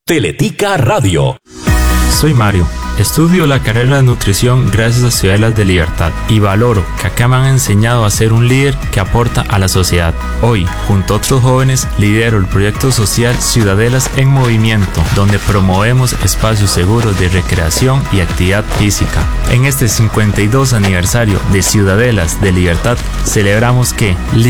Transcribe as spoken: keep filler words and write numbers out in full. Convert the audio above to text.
Teletica Radio. Soy Mario. Estudio la carrera de nutrición gracias a Ciudadelas de Libertad y valoro que acá me han enseñado a ser un líder que aporta a la sociedad. Hoy, junto a otros jóvenes, lidero el proyecto social Ciudadelas en Movimiento, donde promovemos espacios seguros de recreación y actividad física. En este cincuenta y dos aniversario de Ciudadelas de Libertad, celebramos que